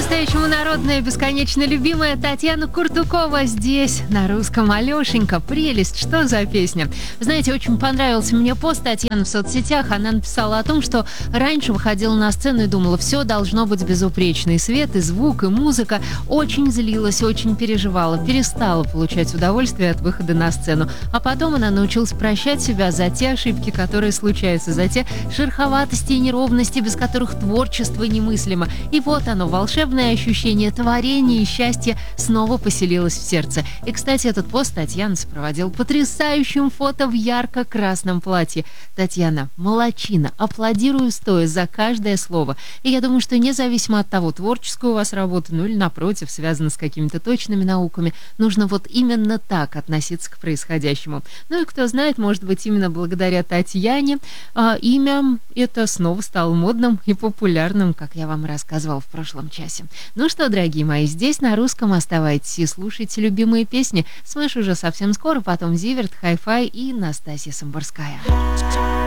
По-настоящему народная, бесконечно любимая Татьяна Куртукова здесь, на русском. Алешенька, прелесть, что за песня? Знаете, очень понравился мне пост Татьяны в соцсетях. Она написала о том, что раньше выходила на сцену и думала, все должно быть безупречно. И свет, и звук, и музыка. Очень злилась, очень переживала, перестала получать удовольствие от выхода на сцену. А потом она научилась прощать себя за те ошибки, которые случаются, за те шероховатости и неровности, без которых творчество немыслимо. И вот оно, волшебное ощущение творения и счастья снова поселилось в сердце. И, кстати, этот пост Татьяна сопроводил потрясающим фото в ярко-красном платье. Татьяна, молодчина, аплодирую стоя за каждое слово. И я думаю, что независимо от того, творческая у вас работа, ну или напротив, связана с какими-то точными науками, нужно вот именно так относиться к происходящему. Ну и кто знает, может быть, именно благодаря Татьяне имя это снова стало модным и популярным, как я вам рассказывала в прошлом часе. Ну что, дорогие мои, здесь на русском оставайтесь и слушайте любимые песни. Смэш уже совсем скоро, потом Зиверт, Хай-Фай и Настасья Самбурская.